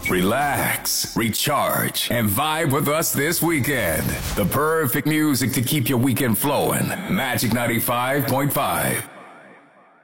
relax, recharge, and vibe with us this weekend. The perfect music to keep your weekend flowing. Magic 95.5.